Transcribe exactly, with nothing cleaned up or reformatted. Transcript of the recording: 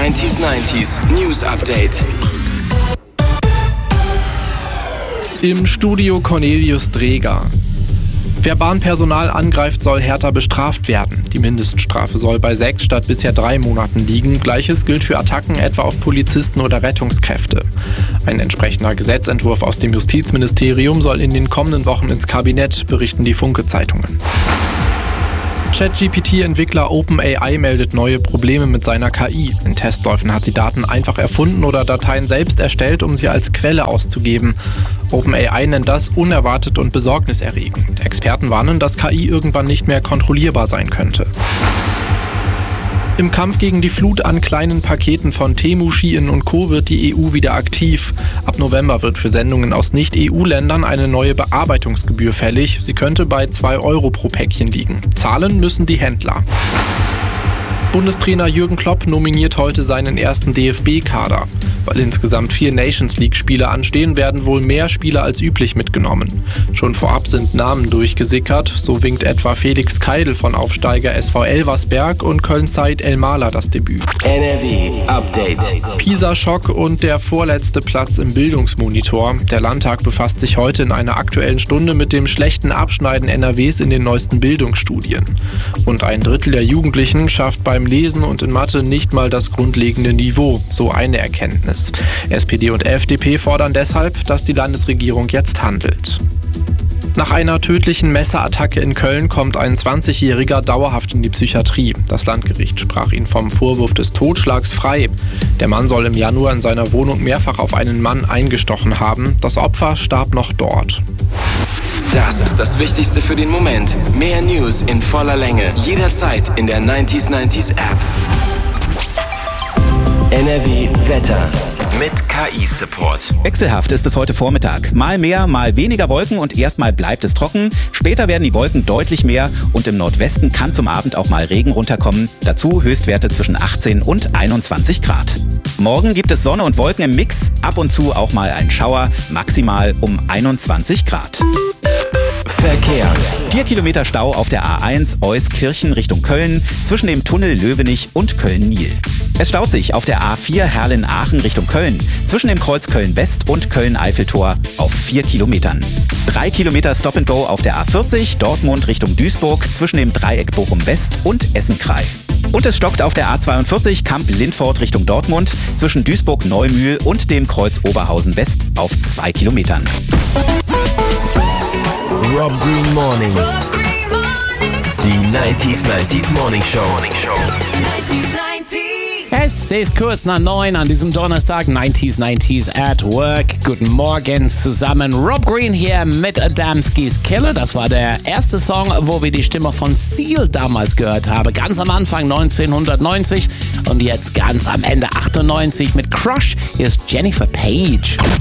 neunzig neunzig News Update. Im Studio Cornelius Dreger. Wer Bahnpersonal angreift, soll härter bestraft werden. Die Mindeststrafe soll bei sechs statt bisher drei Monaten liegen. Gleiches gilt für Attacken etwa auf Polizisten oder Rettungskräfte. Ein entsprechender Gesetzentwurf aus dem Justizministerium soll in den kommenden Wochen ins Kabinett, berichten die Funke-Zeitungen. ChatGPT-Entwickler OpenAI meldet neue Probleme mit seiner K I. In Testläufen hat sie Daten einfach erfunden oder Dateien selbst erstellt, um sie als Quelle auszugeben. OpenAI nennt das unerwartet und besorgniserregend. Experten warnen, dass K I irgendwann nicht mehr kontrollierbar sein könnte. Im Kampf gegen die Flut an kleinen Paketen von Temu, Shein und Co. wird die E U wieder aktiv. Ab November wird für Sendungen aus Nicht-E U-Ländern eine neue Bearbeitungsgebühr fällig. Sie könnte bei zwei Euro pro Päckchen liegen. Zahlen müssen die Händler. Bundestrainer Jürgen Klopp nominiert heute seinen ersten D F B-Kader. Weil insgesamt vier Nations-League-Spiele anstehen, werden wohl mehr Spieler als üblich mitgenommen. Schon vorab sind Namen durchgesickert. So winkt etwa Felix Keidl von Aufsteiger S V Elversberg und Köln-Said El-Mala das Debüt. N R W Update. Pisa-Schock und der vorletzte Platz im Bildungsmonitor. Der Landtag befasst sich heute in einer aktuellen Stunde mit dem schlechten Abschneiden N R Ws in den neuesten Bildungsstudien. Rund ein Drittel der Jugendlichen schafft beim Lesen und in Mathe nicht mal das grundlegende Niveau, so eine Erkenntnis. S P D und F D P fordern deshalb, dass die Landesregierung jetzt handelt. Nach einer tödlichen Messerattacke in Köln kommt ein zwanzigjähriger dauerhaft in die Psychiatrie. Das Landgericht sprach ihn vom Vorwurf des Totschlags frei. Der Mann soll im Januar in seiner Wohnung mehrfach auf einen Mann eingestochen haben. Das Opfer starb noch dort. Das ist das Wichtigste für den Moment. Mehr News in voller Länge. Jederzeit in der neunzig neunzig App. N R W Wetter mit K I-Support. Wechselhaft ist es heute Vormittag. Mal mehr, mal weniger Wolken und erstmal bleibt es trocken. Später werden die Wolken deutlich mehr und im Nordwesten kann zum Abend auch mal Regen runterkommen. Dazu Höchstwerte zwischen achtzehn und einundzwanzig Grad. Morgen gibt es Sonne und Wolken im Mix, ab und zu auch mal ein Schauer, maximal um einundzwanzig Grad. Verkehr. Vier Kilometer Stau auf der A eins Euskirchen Richtung Köln zwischen dem Tunnel Löwenich und Köln-Nil. Es staut sich auf der A vier Herrlen-Aachen Richtung Köln zwischen dem Kreuz Köln-West und Köln-Eiffeltor auf vier Kilometern. Drei Kilometer Stop-and-Go auf der A vierzig Dortmund Richtung Duisburg zwischen dem Dreieck Bochum-West und Essen-Krei. Und es stockt auf der A zweiundvierzig Kamp-Lindfort Richtung Dortmund zwischen Duisburg-Neumühl und dem Kreuz Oberhausen-West auf zwei Kilometern. Rob Green Morning. Die neunzig neunzig Morning Show. Es ist kurz nach neun an diesem Donnerstag, neunzig neunzig at Work. Guten Morgen zusammen. Rob Green hier mit Adamski's Killer. Das war der erste Song, wo wir die Stimme von Seal damals gehört haben. Ganz am Anfang neunzehnhundertneunzig und jetzt ganz am Ende achtundneunzig mit Crush. Hier ist Jennifer Page.